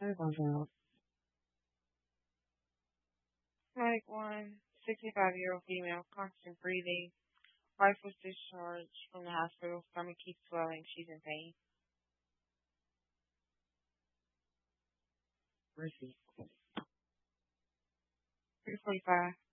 Hi, bonjour. Like one 65-year-old female, constant breathing. Wife was discharged from the hospital. Stomach keeps swelling. She's in pain. Mercy. 3:45.